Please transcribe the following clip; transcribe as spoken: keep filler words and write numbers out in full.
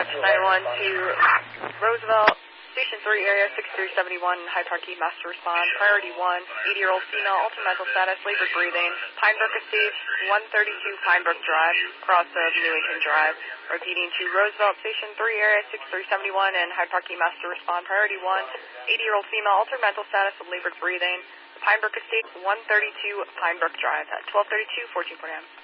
Dispatch nine one to Roosevelt, Station three area six three seven one, Hyde Park East, master respond. Priority one, eighty-year-old female, altered mental status, labored breathing. Pinebrook Estate, one thirty-two Pinebrook Drive, cross of Newington Drive. Repeating to Roosevelt, Station three area six three seven one, and Hyde Park East, master respond. Priority one, eighty-year-old female, altered mental status, labored breathing. Pinebrook Estate, one thirty-two Pinebrook Drive at twelve thirty-two, fourteen forty a m